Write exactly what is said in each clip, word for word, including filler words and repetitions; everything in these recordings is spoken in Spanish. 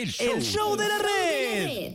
El show, el show de la red.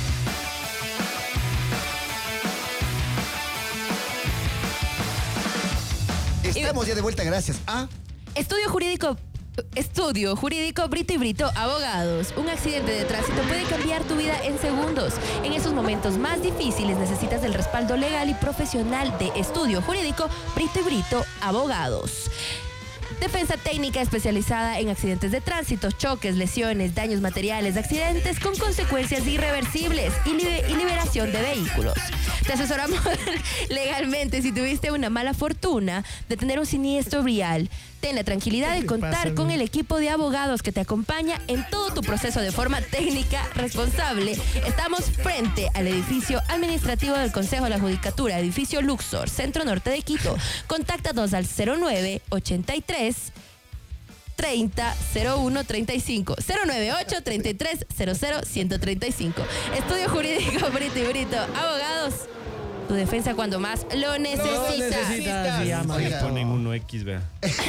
Estamos ya de vuelta gracias a Estudio Jurídico Estudio Jurídico Brito y Brito Abogados. Un accidente de tránsito puede cambiar tu vida en segundos. En esos momentos más difíciles necesitas el respaldo legal y profesional de Estudio Jurídico Brito y Brito Abogados. Defensa técnica especializada en accidentes de tránsito, choques, lesiones, daños materiales, accidentes con consecuencias irreversibles y, libe- y liberación de vehículos. Te asesoramos legalmente si tuviste una mala fortuna de tener un siniestro vial. Ten la tranquilidad de contar con el equipo de abogados que te acompaña en todo tu proceso de forma técnica responsable. Estamos frente al edificio administrativo del Consejo de la Judicatura, edificio Luxor, Centro Norte de Quito. Contáctanos al cero nueve ochenta y tres treinta cero uno treinta y cinco cero nueve ocho treinta y tres cero cero ciento treinta y cinco. Estudio Jurídico Brito y Brito Abogados. Tu defensa cuando más lo necesitas. Lo necesitas. Le ponen uno X, vea.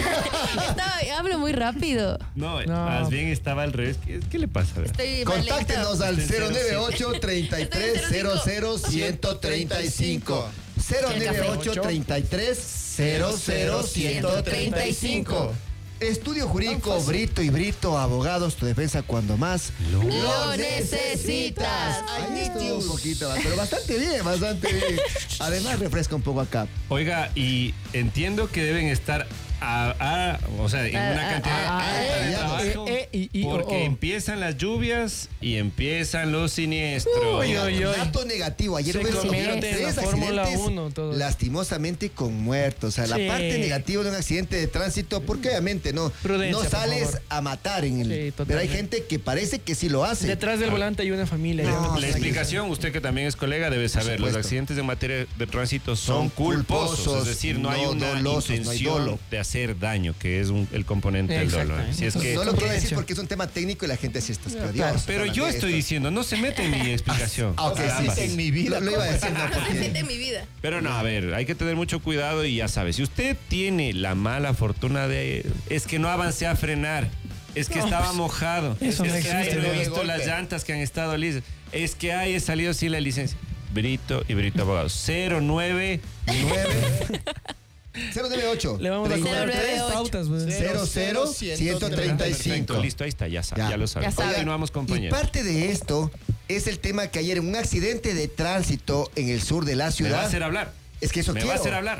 Estaba- hablo muy rápido. No, No. más bien estaba al revés. ¿Qué, qué le pasa? Vea? Estoy mal Contáctenos lento. al cero nueve ocho treinta y tres cero cero ciento treinta y cinco cero nueve ocho treinta y tres cero cero ciento treinta y cinco. Estudio Jurídico Brito y Brito Abogados, tu defensa cuando más Lo necesitas. Ahí estuvo un poquito, pero bastante bien, bastante bien. Además refresca un poco acá. Oiga, y entiendo que deben estar a, a- o sea, en Ah, una ah, cantidad ah, alta ah, de ah, trabajo, eh, eh, y- y- porque oh, oh. empiezan las lluvias y empiezan los siniestros. Uy, uy, uy. Dato negativo, ayer Se hubo convierte en tres la Fórmula accidentes uno, todo. lastimosamente con muertos. O sea, Sí. la parte negativa de un accidente de tránsito, porque obviamente no, Prudencia, no por sales favor. a matar en el. Sí, pero totalmente. hay gente que parece que sí lo hace. Detrás del volante hay una familia. No, hay una no, La persona. explicación, usted que también es colega debe saber, los supuesto. accidentes en materia de tránsito Son son culposos, culposos, es decir, no, hay no una dolosos, no hay intención dolo. de hacer daño, que es un- el componente del dolo. Exactamente. Si es que, No lo quiero decir Prudencia. porque es un tema técnico y la gente así está. Pero, claro. Dios, pero hablan yo de estoy esto. diciendo, no se mete en mi explicación. Ah, ok, sí, Caramba. sí, en mi vida. Lo, lo iba a decir, no, No se porque- mete en mi vida. Pero no, a ver, hay que tener mucho cuidado y ya sabes, si usted tiene la mala fortuna de... Es que no avancé a frenar, es que No, estaba pues, mojado, eso es no que ay, existe, no he ¿no? visto De las golpe. llantas que han estado lisas, es que hay he salido sin la licencia. Brito y Brito Abogados, cero nueve nueve cero nueve ocho Le vamos a treinta y cobrar nueve tres ocho. pautas, güey. cero cero ciento treinta y cinco. Perfecto, listo, ahí está, ya, sa- Ya. ya lo saben. Ya saben. Continuamos, Y compañeros. parte de esto es el tema que ayer en un accidente de tránsito en el sur de la Me ciudad. va a hacer hablar. Es que eso Me quiero. va a hacer hablar.